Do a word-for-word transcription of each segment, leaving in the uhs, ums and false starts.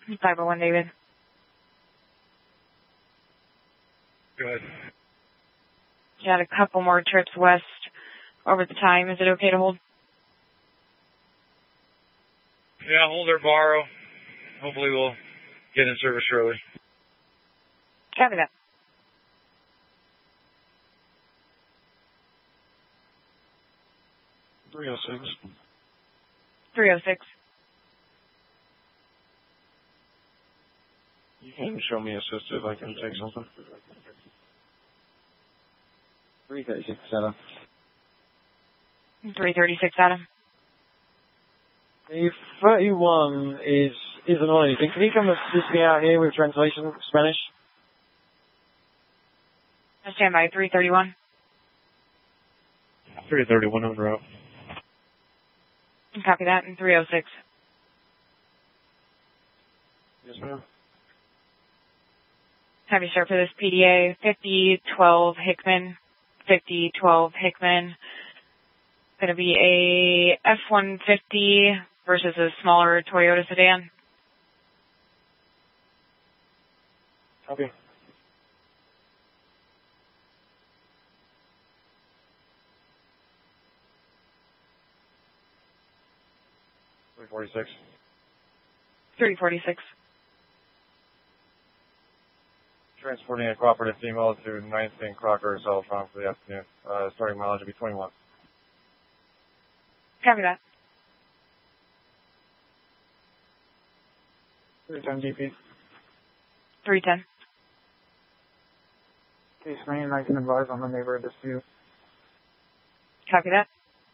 five oh one, David. Go ahead. Got a couple more trips west over the time. Is it okay to hold? Yeah, hold or borrow. Hopefully we'll get in service shortly. Copy that. three oh six. three oh six. You can show me assisted. I can take something. three thirty-six, Adam. three thirty-six, Adam. The thirty-one is, isn't on anything. Can you come assist me out here with translation, Spanish? Stand by, three thirty-one. three thirty-one on route. Copy that, and three oh six. Yes, ma'am. Have you sir for this P D A, fifty twelve Hickman, fifty twelve Hickman. Going to be a F one fifty versus a smaller Toyota sedan. Copy. three forty-six. three forty-six. Transporting a cooperative female to ninth and Crocker, Celestron for the afternoon. Uh, starting mileage will be twenty-one. Copy that. three ten G P. three ten. Case name, I can advise on the neighborhood dispute. Copy that.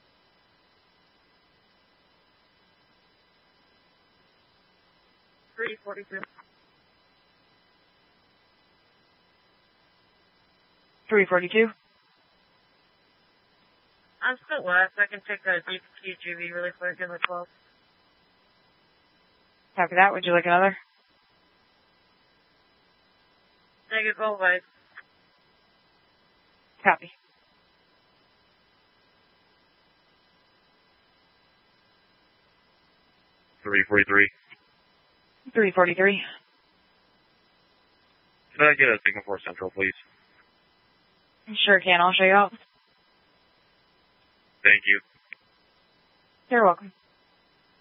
three forty-two. three forty-two. I'm still west. I can take a deep Q G V really quick in the twelve. Copy that. Would you like another? Take it both ways. Copy. three forty-three. three forty-three. Can I get a signal for Central, please? Sure can. I'll show you out. Thank you. You're welcome.